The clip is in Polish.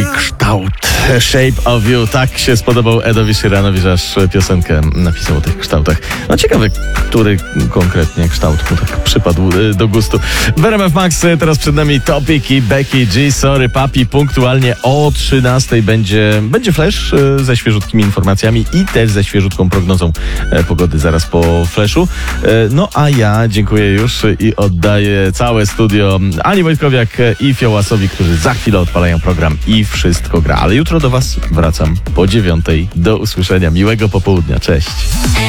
Kształt Shape of You. Tak się spodobał Edowi Sheeranowi, że aż piosenkę napisał o tych kształtach. No ciekawe, który konkretnie kształt mu tak przypadł do gustu. W RMF Max teraz przed nami Topic i Becky G. Sorry Papi. Punktualnie o 13:00 będzie flash ze świeżutkimi informacjami i też ze świeżutką prognozą pogody zaraz po flashu. No a ja dziękuję już i oddaję całe studio Ani Wojtkowiak i Fiołasowi, którzy za chwilę odpalają program i wszystko gra. Ale jutro do Was wracam po 9:00. Do usłyszenia. Miłego popołudnia. Cześć.